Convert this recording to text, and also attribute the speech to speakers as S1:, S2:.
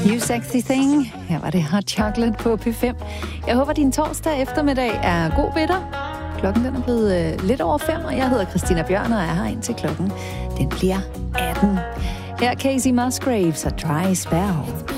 S1: You Sexy Thing. Her var det Hot Chocolate på P5. Jeg håber, din torsdag eftermiddag er god ved dig. Klokken den er blevet lidt over 5, og jeg hedder Christina Bjørn, og er her indtil klokken den bliver 18. Her er Casey Musgraves og Dry Spell.